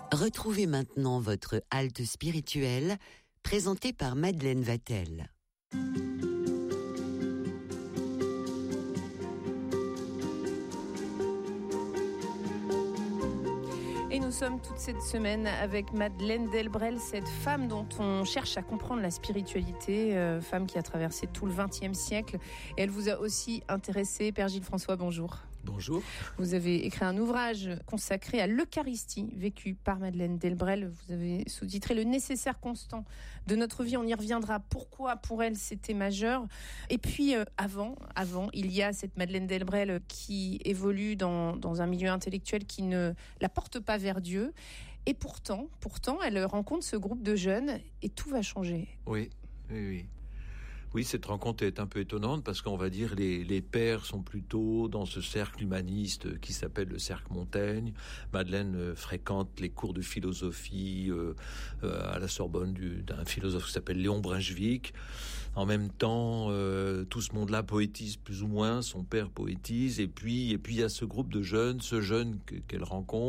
Retrouvez maintenant votre halte spirituelle, présentée par Madeleine Vatel. Et nous sommes toute cette semaine avec Madeleine Delbrel, cette femme dont on cherche à comprendre la spiritualité, femme qui a traversé tout le XXe siècle. Et elle vous a aussi intéressé. Père Gilles François, bonjour. Bonjour. Vous avez écrit un ouvrage consacré à l'Eucharistie, vécu par Madeleine Delbrel. Vous avez sous-titré « Le nécessaire constant de notre vie ». On y reviendra. Pourquoi, pour elle, c'était majeur. Et puis, avant, il y a cette Madeleine Delbrel qui évolue dans un milieu intellectuel qui ne la porte pas vers Dieu. Et pourtant, elle rencontre ce groupe de jeunes et tout va changer. Oui. Oui, cette rencontre est un peu étonnante parce qu'on va dire les pères sont plutôt dans ce cercle humaniste qui s'appelle le cercle Montaigne. Madeleine fréquente les cours de philosophie à la Sorbonne d'un philosophe qui s'appelle Léon Brunswick. En même temps, tout ce monde-là poétise plus ou moins, son père poétise, et puis il y a ce groupe de jeunes, qu'elle rencontre.